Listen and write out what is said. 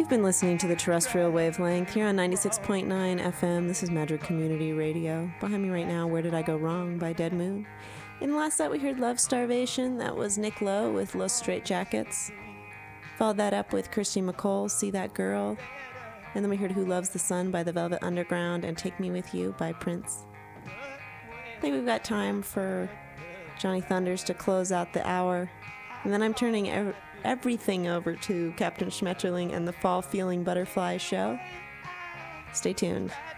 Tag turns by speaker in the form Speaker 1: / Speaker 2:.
Speaker 1: You've been listening to the Terrestrial Wavelength here on 96.9 FM. This is Magic Community Radio. Behind me right now, Where Did I Go Wrong by Dead Moon. In the last set, we heard Love Starvation. That was Nick Lowe with Los Straight Jackets. Followed that up with Kirsty MacColl, See That Girl. And then we heard Who Loves the Sun by the Velvet Underground and Take Me With You by Prince. I think we've got time for Johnny Thunders to close out the hour. And then I'm turning everything over to Captain Schmetterling and the Fall Feeling Butterfly Show. Stay tuned.